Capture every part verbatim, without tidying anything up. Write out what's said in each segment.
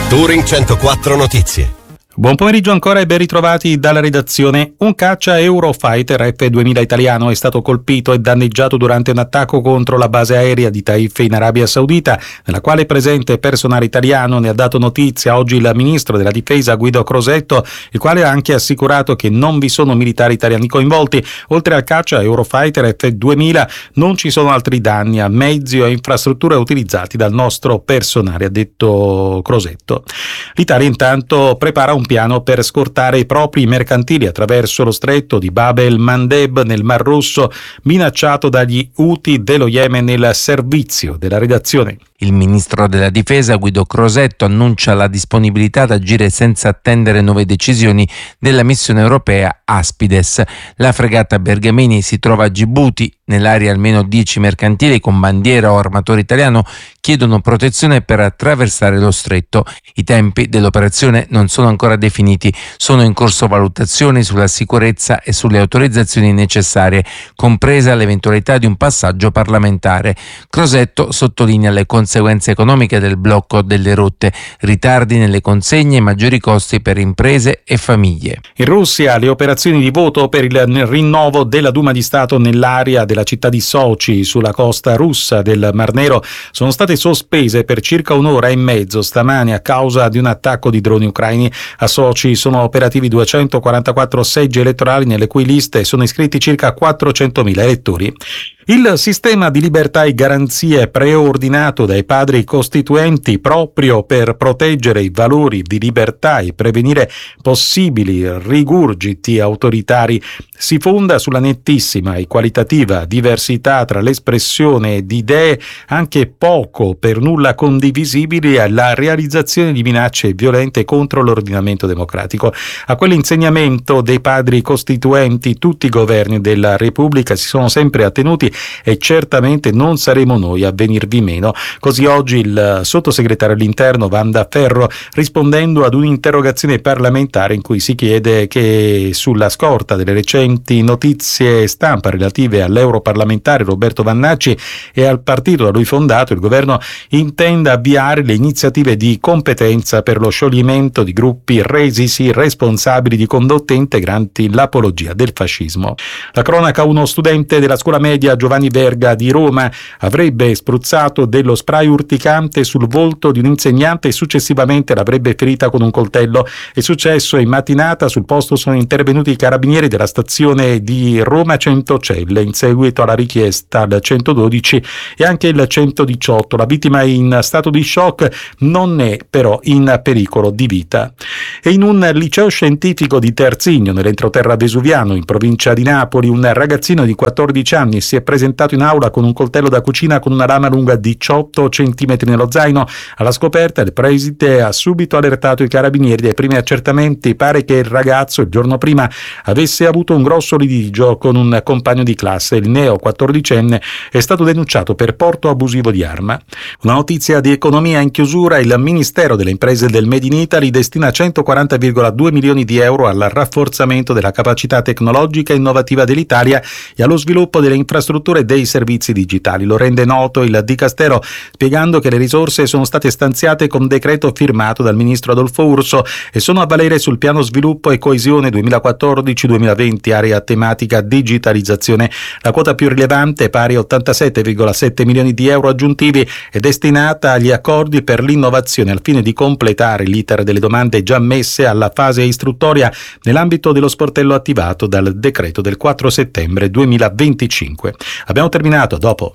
Touring centoquattro Notizie. Buon pomeriggio ancora e ben ritrovati dalla redazione. Un caccia Eurofighter F duemila italiano è stato colpito e danneggiato durante un attacco contro la base aerea di Taif in Arabia Saudita, nella quale è presente personale italiano. Ne ha dato notizia oggi il ministro della difesa Guido Crosetto, il quale ha anche assicurato che non vi sono militari italiani coinvolti. Oltre al caccia Eurofighter F duemila non ci sono altri danni a mezzi o infrastrutture utilizzati dal nostro personale, ha detto Crosetto. L'Italia intanto prepara un piano per scortare i propri mercantili attraverso lo stretto di Bab el-Mandeb nel Mar Rosso, minacciato dagli Houthi dello Yemen. Nel servizio della redazione. Il ministro della difesa Guido Crosetto annuncia la disponibilità ad agire senza attendere nuove decisioni della missione europea Aspides. La fregata Bergamini si trova a Gibuti. Nell'area almeno dieci mercantili con bandiera o armatore italiano chiedono protezione per attraversare lo stretto. I tempi dell'operazione non sono ancora definiti. Sono in corso valutazioni sulla sicurezza e sulle autorizzazioni necessarie, compresa l'eventualità di un passaggio parlamentare. Crosetto sottolinea le conseguenze economiche del blocco delle rotte, ritardi nelle consegne e maggiori costi per imprese e famiglie. In Russia le operazioni di voto per il rinnovo della Duma di Stato nell'area della città di Sochi, sulla costa russa del Mar Nero, sono state sospese per circa un'ora e mezzo stamani a causa di un attacco di droni ucraini. A Sochi sono operativi duecentoquarantaquattro seggi elettorali, nelle cui liste sono iscritti circa quattrocentomila elettori. Il sistema di libertà e garanzie preordinato dai padri costituenti proprio per proteggere i valori di libertà e prevenire possibili rigurgiti autoritari si fonda sulla nettissima e qualitativa diversità tra l'espressione di idee anche poco per nulla condivisibili e la realizzazione di minacce violente contro l'ordinamento democratico. A quell'insegnamento dei padri costituenti tutti i governi della Repubblica si sono sempre attenuti e certamente non saremo noi a venirvi meno. Così oggi il sottosegretario all'interno Wanda Ferro, rispondendo ad un'interrogazione parlamentare in cui si chiede che sulla scorta delle recenti notizie stampa relative all'europarlamentare Roberto Vannacci e al partito da lui fondato, il governo intenda avviare le iniziative di competenza per lo scioglimento di gruppi resisi responsabili di condotte integranti l'apologia del fascismo. La cronaca: uno studente della scuola media Giovanni Verga di Roma avrebbe spruzzato dello spray urticante sul volto di un insegnante e successivamente l'avrebbe ferita con un coltello. È successo in mattinata. Sul posto sono intervenuti i carabinieri della stazione di Roma Centocelle in seguito alla richiesta al centododici e anche il centodiciotto. La vittima è in stato di shock, non è però in pericolo di vita. E in un liceo scientifico di Terzigno, nell'entroterra vesuviano, in provincia di Napoli, un ragazzino di quattordici anni si è presentato in aula con un coltello da cucina con una lama lunga diciotto centimetri nello zaino. Alla scoperta il preside ha subito allertato i carabinieri. Dai primi accertamenti pare che il ragazzo il giorno prima avesse avuto un grosso litigio con un compagno di classe. Il neo quattordicenne è stato denunciato per porto abusivo di arma. Una notizia di economia in chiusura: il Ministero delle Imprese del Made in Italy destina centoquaranta virgola due milioni di euro al rafforzamento della capacità tecnologica e innovativa dell'Italia e allo sviluppo delle infrastrutture e dei servizi digitali. Lo rende noto il Dicastero, spiegando che le risorse sono state stanziate con decreto firmato dal ministro Adolfo Urso e sono a valere sul piano sviluppo e coesione duemilaquattordici duemilaventi, area tematica digitalizzazione. La quota più rilevante, pari a ottantasette virgola sette milioni di euro aggiuntivi, è destinata agli accordi per l'innovazione al fine di completare l'iter delle domande già messe alla fase istruttoria nell'ambito dello sportello attivato dal decreto del quattro settembre duemilaventicinque. Abbiamo terminato, dopo.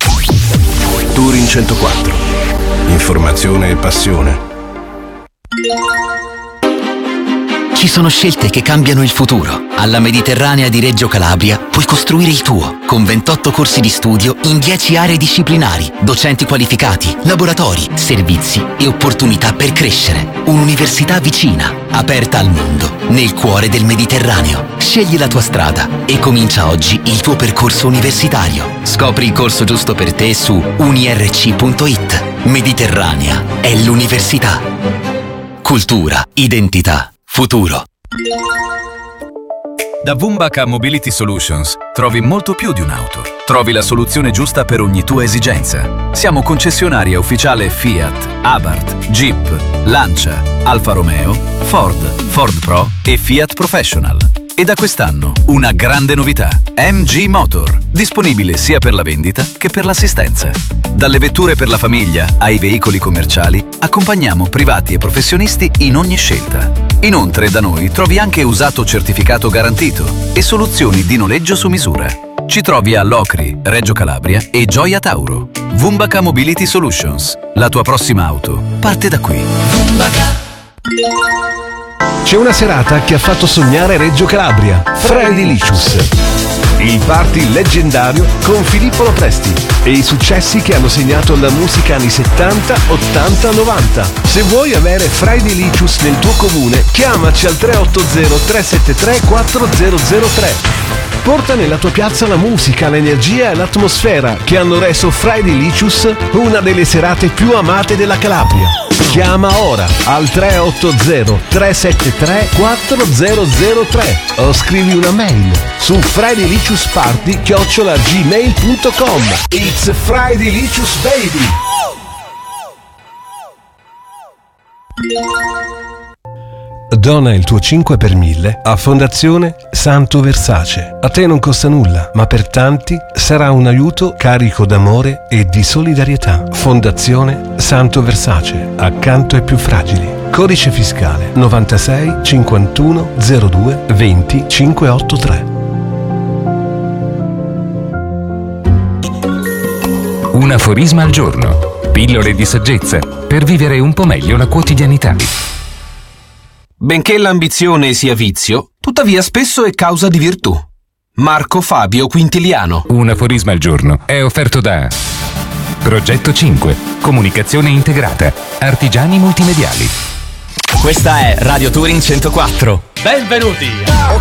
Touring centoquattro. Informazione e passione. Ci sono scelte che cambiano il futuro. Alla Mediterranea di Reggio Calabria puoi costruire il tuo, con ventotto corsi di studio in dieci aree disciplinari, docenti qualificati, laboratori, servizi e opportunità per crescere. Un'università vicina, aperta al mondo, nel cuore del Mediterraneo. Scegli la tua strada e comincia oggi il tuo percorso universitario. Scopri il corso giusto per te su unirc punto it. Mediterranea è l'università. Cultura, identità, futuro. Da Wumbaca Mobility Solutions trovi molto più di un'auto. Trovi la soluzione giusta per ogni tua esigenza. Siamo concessionaria ufficiale Fiat, Abarth, Jeep, Lancia, Alfa Romeo, Ford, Ford Pro e Fiat Professional. E da quest'anno una grande novità: M G Motor, disponibile sia per la vendita che per l'assistenza. Dalle vetture per la famiglia ai veicoli commerciali, accompagniamo privati e professionisti in ogni scelta. Inoltre da noi trovi anche usato certificato garantito e soluzioni di noleggio su misura. Ci trovi a Locri, Reggio Calabria e Gioia Tauro. Vumbaca Mobility Solutions. La tua prossima auto parte da qui. C'è una serata che ha fatto sognare Reggio Calabria. Fridylicious. Il party leggendario con Filippo Lopresti e i successi che hanno segnato la musica anni settanta, ottanta, novanta. Se vuoi avere Fridylicious nel tuo comune, chiamaci al tre otto zero tre sette tre quattro zero zero tre. Porta nella tua piazza la musica, l'energia e l'atmosfera che hanno reso Fridylicious una delle serate più amate della Calabria. Chiama ora al tre otto zero tre sette tre quattro zero zero tre o scrivi una mail su fridylicious-party chiocciola gmail punto com. It's Fridylicious, baby! Dona il tuo cinque per mille a Fondazione Santo Versace. A te non costa nulla, ma per tanti sarà un aiuto carico d'amore e di solidarietà. Fondazione Santo Versace, accanto ai più fragili. Codice fiscale novantasei cinquantuno zero due venti cinquecentoottantatré. Un aforisma al giorno. Pillole di saggezza per vivere un po' meglio la quotidianità. Benché l'ambizione sia vizio, tuttavia spesso è causa di virtù. Marco Fabio Quintiliano. Un aforisma al giorno è offerto da Progetto cinque, comunicazione integrata, artigiani multimediali. Questa è Radio Touring centoquattro. Benvenuti!